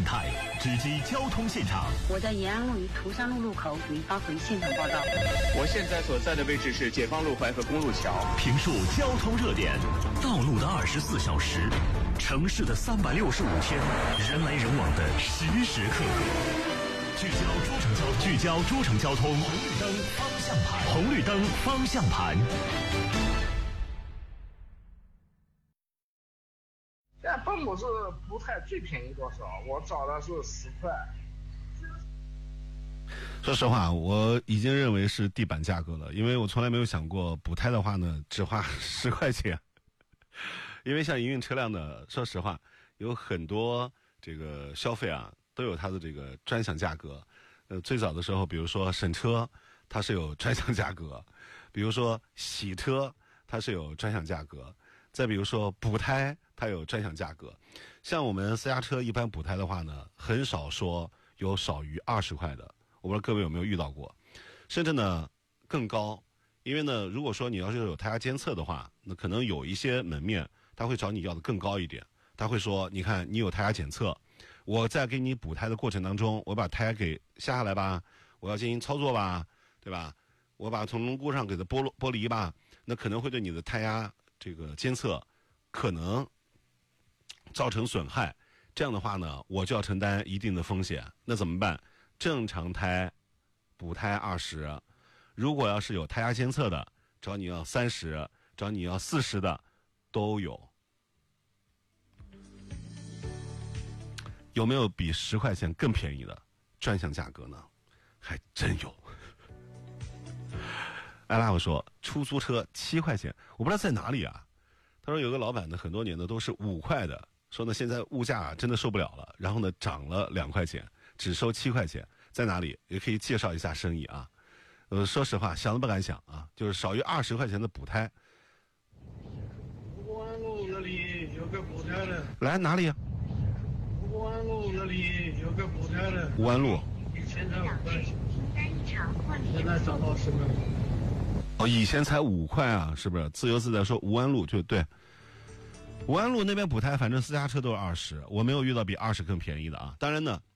态，直击交通现场。 我在延安路与涂山路路口给您发回现场报道。 我现在所在的位置是解放路淮河公路桥。 评述交通热点，道路的24小时，城市的365天，人来人往的时时刻刻。聚焦诸城交通，红绿灯方向盘。 现在奔姆是不太最便宜多少？我找的是10块。 说实话，我已经认为是地板价格了，因为我从来没有想过补胎的话呢，只花10块钱。因为像营运车辆呢，说实话，有很多这个消费啊，都有它的这个专享价格。最早的时候，比如说审车，它是有专享价格；比如说洗车，它是有专享价格；再比如说补胎，它有专享价格。像我们私家车一般补胎的话呢，很少说有少于20块的。我不知道各位有没有遇到过，甚至呢更高。因为呢，如果说你要是有胎压监测的话，那可能有一些门面他会找你要的更高一点。他会说，你看你有胎压检测，我在给你补胎的过程当中，我把胎压给下来吧，我要进行操作吧，对吧？我把从龙骨上给它剥离吧，那可能会对你的胎压这个监测可能造成损害。这样的话呢，我就要承担一定的风险。那怎么办？正常胎补胎20，如果要是有胎压监测的，找你要30，找你要40的都有。有没有比10块钱更便宜的专项价格呢？还真有。艾拉我说出租车7块钱，我不知道在哪里啊。他说有个老板呢，很多年呢都是5块的，说呢现在物价真的受不了了，然后呢涨了2块钱，只收7块钱，在哪里？也可以介绍一下生意啊。说实话，想都不敢想啊，就是少于20块钱的补胎。 武安路那里有个补胎的。 来哪里啊？ 武安路那里有个补胎的。 武安路。 以前才5块，现在涨到10块。 哦，以前才5块啊，是不是？自由自在说吴安路就对。吴安路那边补胎，反正私家车都是20，我没有遇到比20更便宜的啊。当然呢，